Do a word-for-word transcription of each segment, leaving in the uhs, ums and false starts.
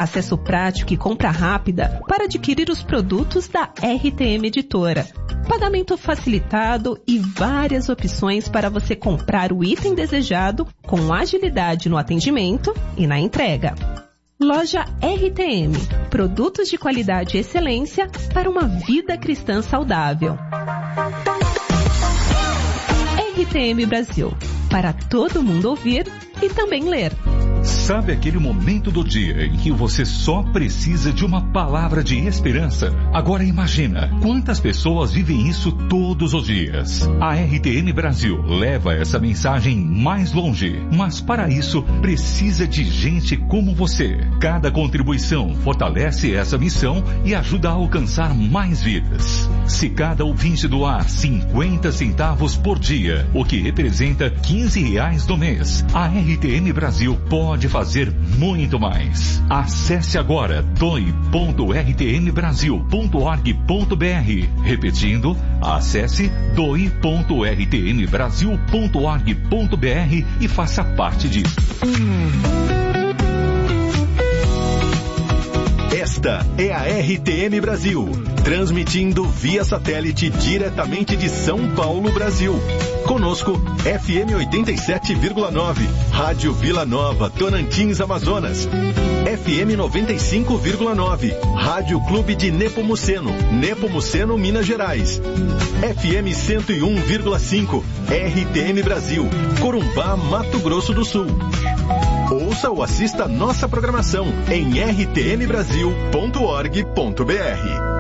acesso prático e compra rápida para adquirir os produtos da R T M Editora. Pagamento facilitado e várias opções para você comprar o item desejado com agilidade no atendimento e na entrega. Loja R T M. Produtos de qualidade e excelência para uma vida cristã saudável. R T M Brasil. Para todo mundo ouvir e também ler. Sabe aquele momento do dia em que você só precisa de uma palavra de esperança? Agora imagina quantas pessoas vivem isso todos os dias. A R T M Brasil leva essa mensagem mais longe, mas para isso precisa de gente como você. Cada contribuição fortalece essa missão e ajuda a alcançar mais vidas. Se cada ouvinte doar cinquenta centavos por dia, o que representa quinze reais do mês, a R T M Brasil pode Pode fazer muito mais. Acesse agora doe ponto r t m brasil ponto org ponto b r. Repetindo, acesse doe ponto r t m brasil ponto org ponto b r e faça parte disso. Esta é a R T M Brasil, transmitindo via satélite diretamente de São Paulo, Brasil. Conosco, F M oitenta e sete vírgula nove, Rádio Vila Nova, Tocantins, Amazonas. F M noventa e cinco vírgula nove, Rádio Clube de Nepomuceno, Nepomuceno, Minas Gerais. F M cento e um vírgula cinco, R T M Brasil, Corumbá, Mato Grosso do Sul. Ouça ou assista nossa programação em r t m brasil ponto org ponto b r.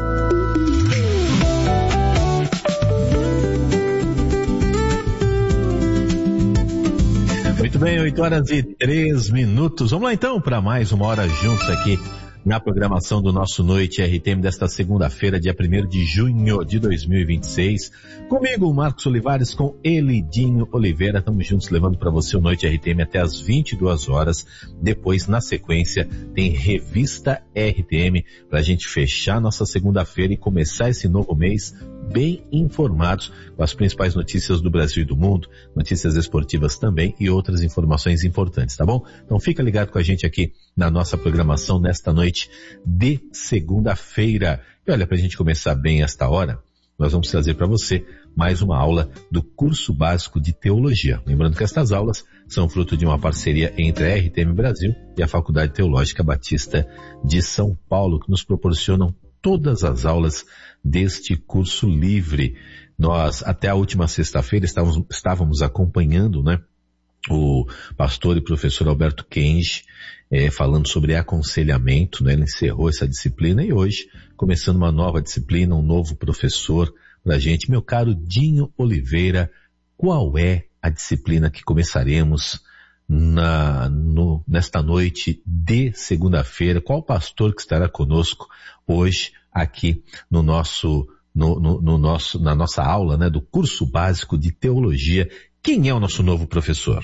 Muito bem, oito horas e três minutos. Vamos lá então para mais uma hora juntos aqui na programação do nosso Noite R T M desta segunda-feira, dia primeiro de junho de dois mil e vinte e seis. Comigo, Marcos Olivares, com Elidinho Oliveira. Estamos juntos levando para você o Noite R T M até as vinte e duas horas. Depois, na sequência, tem Revista R T M para a gente fechar nossa segunda-feira e começar esse novo mês bem informados com as principais notícias do Brasil e do mundo, notícias esportivas também e outras informações importantes, tá bom? Então fica ligado com a gente aqui na nossa programação nesta noite de segunda-feira. E olha, para a gente começar bem esta hora, nós vamos trazer para você mais uma aula do curso básico de teologia. Lembrando que estas aulas são fruto de uma parceria entre a R T M Brasil e a Faculdade Teológica Batista de São Paulo, que nos proporcionam todas as aulas deste curso livre. Nós, até a última sexta-feira, estávamos, estávamos acompanhando, né, o pastor e professor Alberto Kenji, é, falando sobre aconselhamento, né? Ele encerrou essa disciplina e hoje, começando uma nova disciplina, um novo professor pra gente. Meu caro Dinho Oliveira, qual é a disciplina que começaremos na, no, nesta noite de segunda-feira? Qual pastor que estará conosco hoje aqui no nosso, no, no, no nosso, na nossa aula, né, do curso básico de teologia? Quem é o nosso novo professor?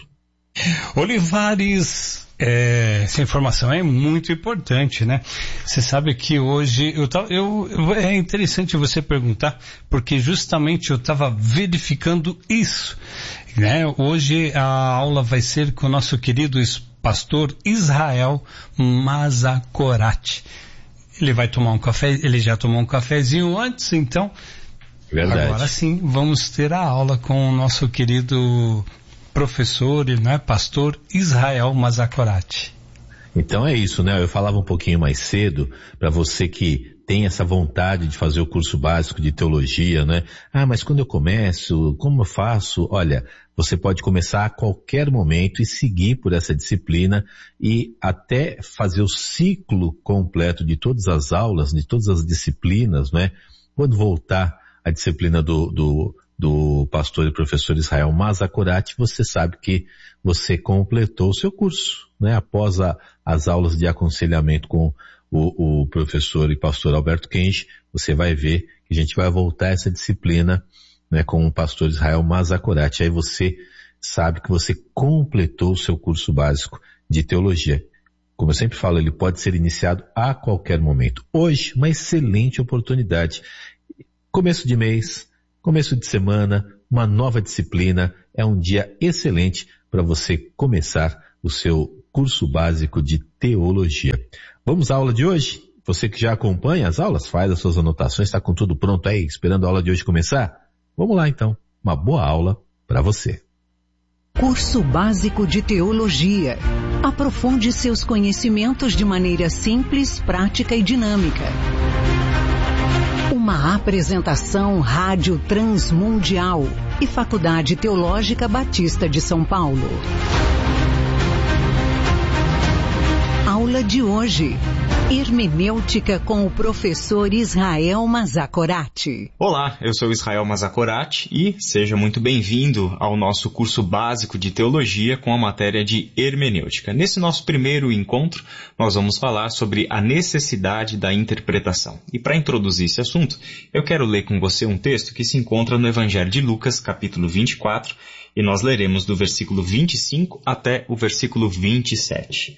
Olivares, é, essa informação é muito importante, né? Você sabe que hoje, eu, eu, eu, é interessante você perguntar, porque justamente eu estava verificando isso, né? Hoje a aula vai ser com o nosso querido pastor Israel Mazakorati. Ele vai tomar um café, ele já tomou um cafezinho antes, então, verdade. Agora sim, vamos ter a aula com o nosso querido professor, né, pastor Israel Mazakorati. Então é isso, né? Eu falava um pouquinho mais cedo, para você que tem essa vontade de fazer o curso básico de teologia, né? Ah, mas quando eu começo, como eu faço? Olha, você pode começar a qualquer momento e seguir por essa disciplina e até fazer o ciclo completo de todas as aulas, de todas as disciplinas, né? Quando voltar a disciplina do, do, do pastor e professor Israel Mazakorati, você sabe que você completou o seu curso, né? Após a, as aulas de aconselhamento com o, o professor e pastor Alberto Kenji, você vai ver que a gente vai voltar a essa disciplina, né, com o pastor Israel Mazakorati. Aí você sabe que você completou o seu curso básico de teologia. Como eu sempre falo, ele pode ser iniciado a qualquer momento. Hoje, uma excelente oportunidade. Começo de mês, começo de semana, uma nova disciplina. É um dia excelente para você começar o seu curso básico de teologia. Vamos à aula de hoje? Você que já acompanha as aulas, faz as suas anotações, está com tudo pronto aí, esperando a aula de hoje começar? Vamos lá então, uma boa aula para você. Curso básico de teologia. Aprofunde seus conhecimentos de maneira simples, prática e dinâmica. Uma apresentação Rádio Transmundial e Faculdade Teológica Batista de São Paulo. Aula de hoje. Hermenêutica com o professor Israel Mazakorati. Olá, eu sou Israel Mazakorati e seja muito bem-vindo ao nosso curso básico de teologia com a matéria de hermenêutica. Nesse nosso primeiro encontro, nós vamos falar sobre a necessidade da interpretação. E para introduzir esse assunto, eu quero ler com você um texto que se encontra no Evangelho de Lucas, capítulo vinte e quatro, e nós leremos do versículo vinte e cinco até o versículo vinte e sete.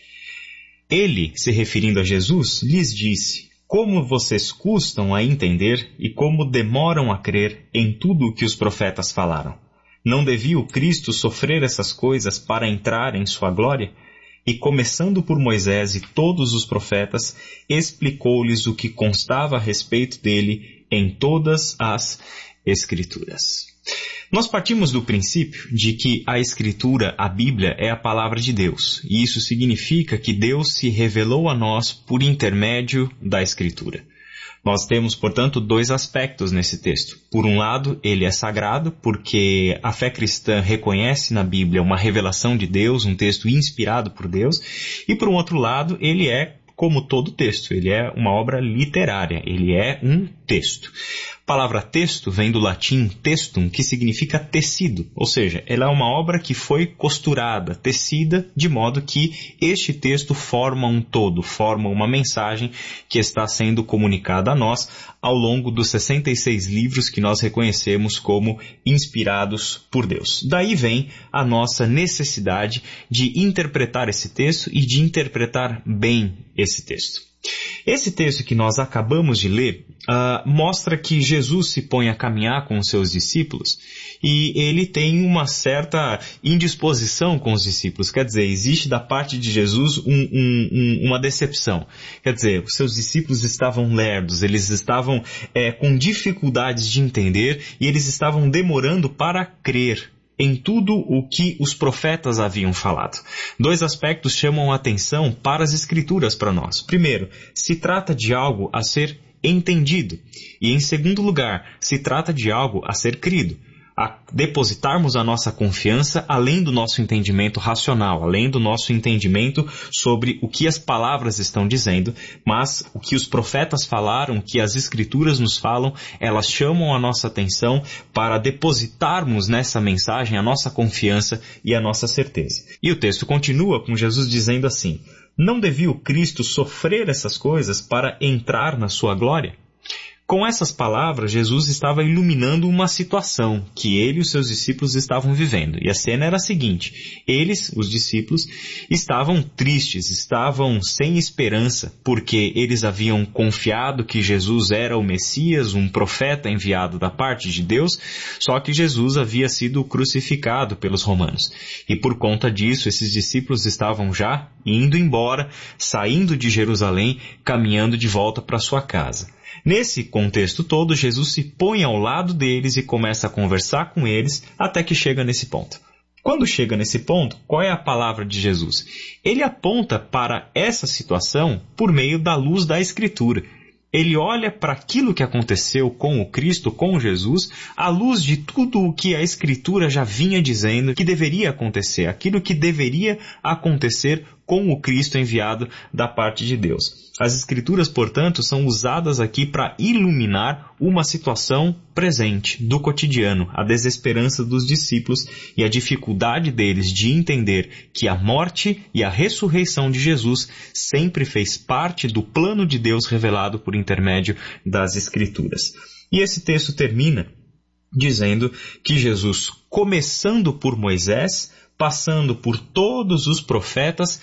Ele, se referindo a Jesus, lhes disse: como vocês custam a entender e como demoram a crer em tudo o que os profetas falaram? Não devia o Cristo sofrer essas coisas para entrar em sua glória? E começando por Moisés e todos os profetas, explicou-lhes o que constava a respeito dele em todas as Escrituras. Nós partimos do princípio de que a Escritura, a Bíblia, é a palavra de Deus. E isso significa que Deus se revelou a nós por intermédio da Escritura. Nós temos, portanto, dois aspectos nesse texto. Por um lado, ele é sagrado, porque a fé cristã reconhece na Bíblia uma revelação de Deus, um texto inspirado por Deus. E por um outro lado, ele é como todo texto, ele é uma obra literária, ele é um texto. A palavra texto vem do latim textum, que significa tecido, ou seja, ela é uma obra que foi costurada, tecida, de modo que este texto forma um todo, forma uma mensagem que está sendo comunicada a nós ao longo dos sessenta e seis livros que nós reconhecemos como inspirados por Deus. Daí vem a nossa necessidade de interpretar esse texto e de interpretar bem esse texto. Esse texto que nós acabamos de ler uh, mostra que Jesus se põe a caminhar com os seus discípulos e ele tem uma certa indisposição com os discípulos. Quer dizer, existe da parte de Jesus um, um, um, uma decepção. Quer dizer, os seus discípulos estavam lerdos, eles estavam é, com dificuldades de entender e eles estavam demorando para crer em tudo o que os profetas haviam falado. Dois aspectos chamam a atenção para as Escrituras para nós. Primeiro, se trata de algo a ser entendido. E em segundo lugar, se trata de algo a ser crido. A depositarmos a nossa confiança além do nosso entendimento racional, além do nosso entendimento sobre o que as palavras estão dizendo, mas o que os profetas falaram, o que as Escrituras nos falam, elas chamam a nossa atenção para depositarmos nessa mensagem a nossa confiança e a nossa certeza. E o texto continua com Jesus dizendo assim: não devia o Cristo sofrer essas coisas para entrar na sua glória? Com essas palavras, Jesus estava iluminando uma situação que ele e os seus discípulos estavam vivendo. E a cena era a seguinte: eles, os discípulos, estavam tristes, estavam sem esperança, porque eles haviam confiado que Jesus era o Messias, um profeta enviado da parte de Deus, só que Jesus havia sido crucificado pelos romanos. E por conta disso, esses discípulos estavam já indo embora, saindo de Jerusalém, caminhando de volta para sua casa. Nesse contexto todo, Jesus se põe ao lado deles e começa a conversar com eles até que chega nesse ponto. Quando chega nesse ponto, qual é a palavra de Jesus? Ele aponta para essa situação por meio da luz da Escritura. Ele olha para aquilo que aconteceu com o Cristo, com Jesus, à luz de tudo o que a Escritura já vinha dizendo que deveria acontecer, aquilo que deveria acontecer com o Cristo enviado da parte de Deus. As Escrituras, portanto, são usadas aqui para iluminar uma situação presente, do cotidiano, a desesperança dos discípulos e a dificuldade deles de entender que a morte e a ressurreição de Jesus sempre fez parte do plano de Deus revelado por intermédio das Escrituras. E esse texto termina dizendo que Jesus, começando por Moisés, passando por todos os profetas,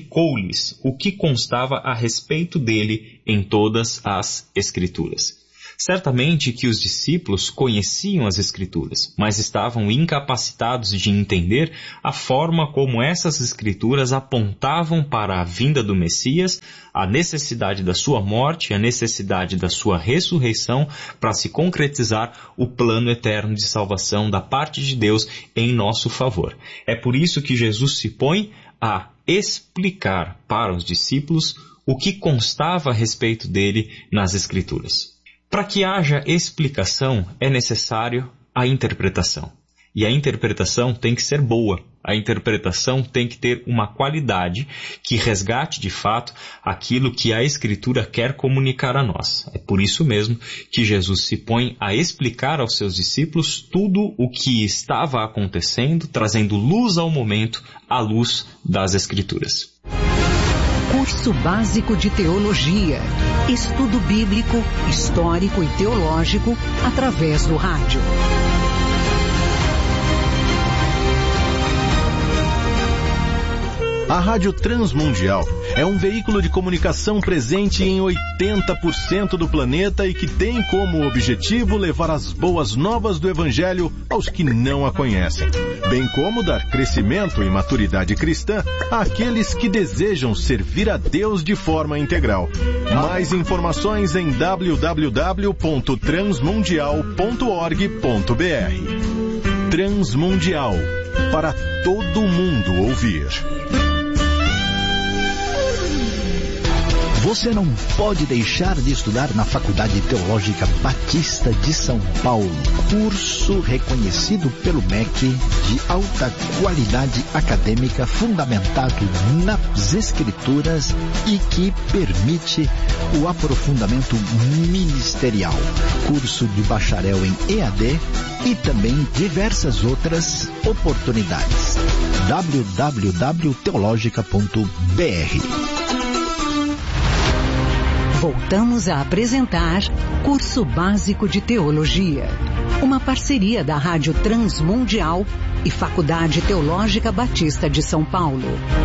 explicou-lhes o que constava a respeito dele em todas as Escrituras. Certamente que os discípulos conheciam as Escrituras, mas estavam incapacitados de entender a forma como essas Escrituras apontavam para a vinda do Messias, a necessidade da sua morte, a necessidade da sua ressurreição para se concretizar o plano eterno de salvação da parte de Deus em nosso favor. É por isso que Jesus se põe a explicar para os discípulos o que constava a respeito dele nas Escrituras. Para que haja explicação, é necessário a interpretação. E a interpretação tem que ser boa. A interpretação tem que ter uma qualidade que resgate de fato aquilo que a Escritura quer comunicar a nós. É por isso mesmo que Jesus se põe a explicar aos seus discípulos tudo o que estava acontecendo, trazendo luz ao momento, à luz das Escrituras. Curso Básico de Teologia. Estudo bíblico, histórico e teológico através do rádio. A Rádio Transmundial é um veículo de comunicação presente em oitenta por cento do planeta e que tem como objetivo levar as boas novas do Evangelho aos que não a conhecem, bem como dar crescimento e maturidade cristã àqueles que desejam servir a Deus de forma integral. Mais informações em w w w ponto transmundial ponto org ponto b r. Transmundial, para todo mundo ouvir. Você não pode deixar de estudar na Faculdade Teológica Batista de São Paulo. Curso reconhecido pelo M E C de alta qualidade acadêmica fundamentado nas Escrituras e que permite o aprofundamento ministerial. Curso de bacharel em E A D e também diversas outras oportunidades. w w w ponto teologica ponto b r. Voltamos a apresentar Curso Básico de Teologia, uma parceria da Rádio Transmundial e Faculdade Teológica Batista de São Paulo.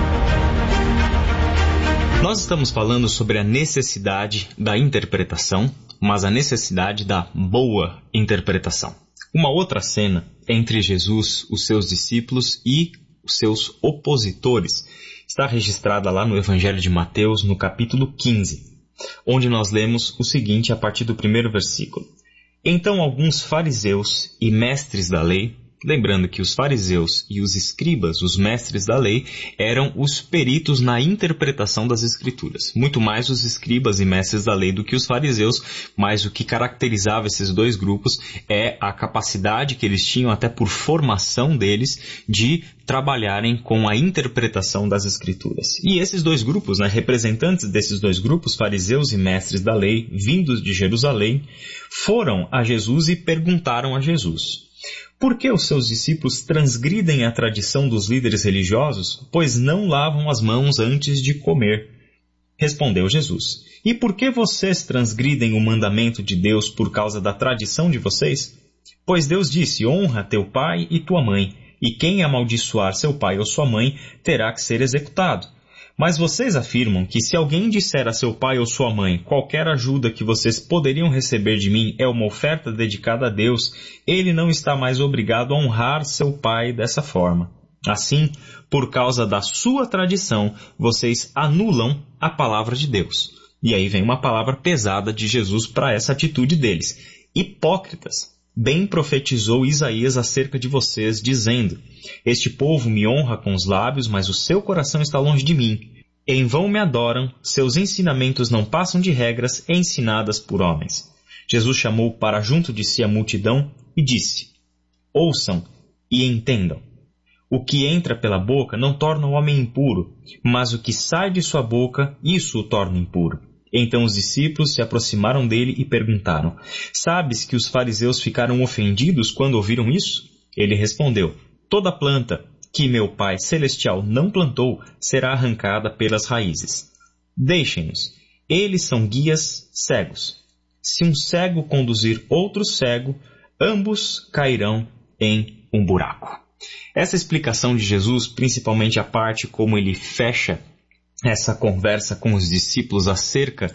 Nós estamos falando sobre a necessidade da interpretação, mas a necessidade da boa interpretação. Uma outra cena entre Jesus, os seus discípulos e os seus opositores está registrada lá no Evangelho de Mateus, no capítulo quinze. Onde nós lemos o seguinte a partir do primeiro versículo. Então alguns fariseus e mestres da lei, lembrando que os fariseus e os escribas, os mestres da lei, eram os peritos na interpretação das Escrituras. Muito mais os escribas e mestres da lei do que os fariseus, mas o que caracterizava esses dois grupos é a capacidade que eles tinham, até por formação deles, de trabalharem com a interpretação das Escrituras. E esses dois grupos, né, representantes desses dois grupos, fariseus e mestres da lei, vindos de Jerusalém, foram a Jesus e perguntaram a Jesus: por que os seus discípulos transgridem a tradição dos líderes religiosos, pois não lavam as mãos antes de comer? Respondeu Jesus: e por que vocês transgridem o mandamento de Deus por causa da tradição de vocês? Pois Deus disse: honra teu pai e tua mãe, e quem amaldiçoar seu pai ou sua mãe terá que ser executado. Mas vocês afirmam que se alguém disser a seu pai ou sua mãe: qualquer ajuda que vocês poderiam receber de mim é uma oferta dedicada a Deus, ele não está mais obrigado a honrar seu pai dessa forma. Assim, por causa da sua tradição, vocês anulam a palavra de Deus. E aí vem uma palavra pesada de Jesus para essa atitude deles. Hipócritas! Bem profetizou Isaías acerca de vocês, dizendo: este povo me honra com os lábios, mas o seu coração está longe de mim. Em vão me adoram, seus ensinamentos não passam de regras ensinadas por homens. Jesus chamou para junto de si a multidão e disse: ouçam e entendam. O que entra pela boca não torna o homem impuro, mas o que sai de sua boca, isso o torna impuro. Então os discípulos se aproximaram dele e perguntaram: sabes que os fariseus ficaram ofendidos quando ouviram isso? Ele respondeu: toda planta que meu Pai Celestial não plantou será arrancada pelas raízes. Deixem-nos, eles são guias cegos. Se um cego conduzir outro cego, ambos cairão em um buraco. Essa explicação de Jesus, principalmente a parte como ele fecha essa conversa com os discípulos acerca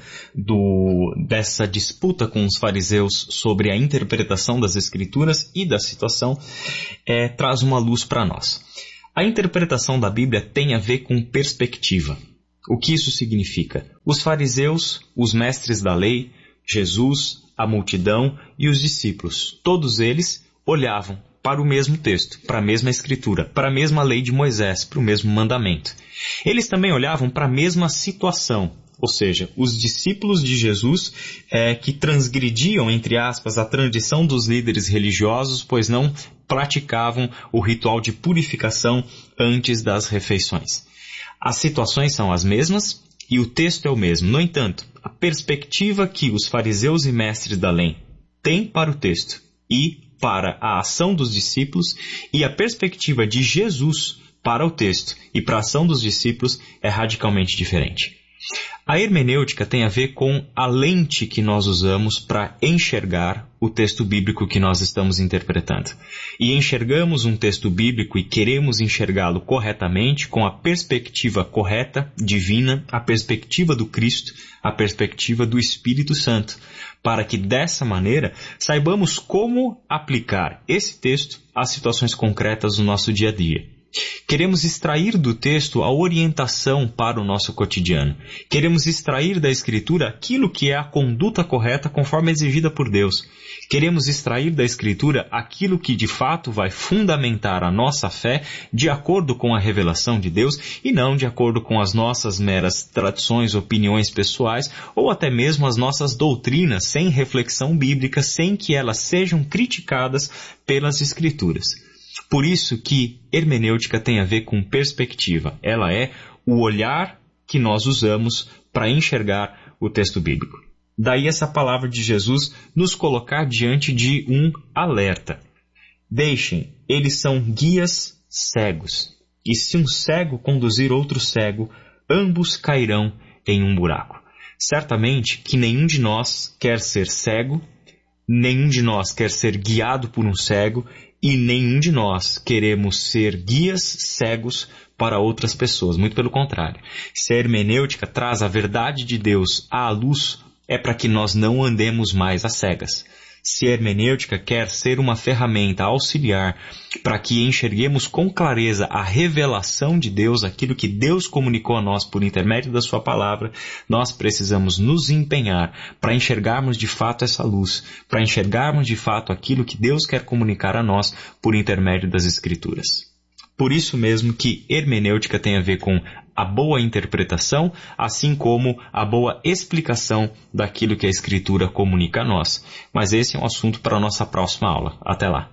do, dessa disputa com os fariseus sobre a interpretação das Escrituras e da situação, é, traz uma luz para nós. A interpretação da Bíblia tem a ver com perspectiva. O que isso significa? Os fariseus, os mestres da lei, Jesus, a multidão e os discípulos, todos eles olhavam para o mesmo texto, para a mesma Escritura, para a mesma lei de Moisés, para o mesmo mandamento. Eles também olhavam para a mesma situação, ou seja, os discípulos de Jesus é, que transgrediam, entre aspas, a tradição dos líderes religiosos, pois não praticavam o ritual de purificação antes das refeições. As situações são as mesmas e o texto é o mesmo. No entanto, a perspectiva que os fariseus e mestres da lei têm para o texto e para a ação dos discípulos e a perspectiva de Jesus para o texto e para a ação dos discípulos é radicalmente diferente. A hermenêutica tem a ver com a lente que nós usamos para enxergar o texto bíblico que nós estamos interpretando. E enxergamos um texto bíblico e queremos enxergá-lo corretamente com a perspectiva correta, divina, a perspectiva do Cristo, a perspectiva do Espírito Santo, para que dessa maneira saibamos como aplicar esse texto às situações concretas do nosso dia a dia. Queremos extrair do texto a orientação para o nosso cotidiano. Queremos extrair da Escritura aquilo que é a conduta correta conforme exigida por Deus. Queremos extrair da Escritura aquilo que de fato vai fundamentar a nossa fé de acordo com a revelação de Deus e não de acordo com as nossas meras tradições, opiniões pessoais ou até mesmo as nossas doutrinas sem reflexão bíblica, sem que elas sejam criticadas pelas Escrituras. Por isso que hermenêutica tem a ver com perspectiva. Ela é o olhar que nós usamos para enxergar o texto bíblico. Daí essa palavra de Jesus nos colocar diante de um alerta. Deixem, eles são guias cegos. E se um cego conduzir outro cego, ambos cairão em um buraco. Certamente que nenhum de nós quer ser cego, nenhum de nós quer ser guiado por um cego, e nenhum de nós queremos ser guias cegos para outras pessoas. Muito pelo contrário. Se a hermenêutica traz a verdade de Deus à luz, é para que nós não andemos mais às cegas. Se a hermenêutica quer ser uma ferramenta auxiliar para que enxerguemos com clareza a revelação de Deus, aquilo que Deus comunicou a nós por intermédio da sua palavra, nós precisamos nos empenhar para enxergarmos de fato essa luz, para enxergarmos de fato aquilo que Deus quer comunicar a nós por intermédio das Escrituras. Por isso mesmo que hermenêutica tem a ver com a boa interpretação, assim como a boa explicação daquilo que a Escritura comunica a nós. Mas esse é um assunto para a nossa próxima aula. Até lá.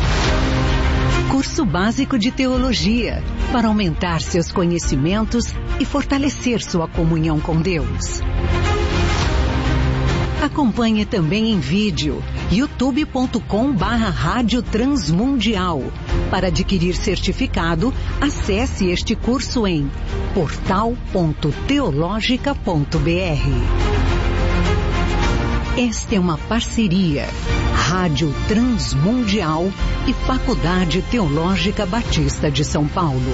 Curso Básico de Teologia, para aumentar seus conhecimentos e fortalecer sua comunhão com Deus. Acompanhe também em vídeo, youtube ponto com barra Rádio Transmundial. Para adquirir certificado, acesse este curso em portal ponto teologica ponto br. Esta é uma parceria, Rádio Transmundial e Faculdade Teológica Batista de São Paulo.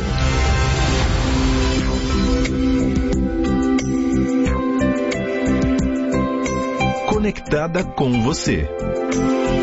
Conectada com você.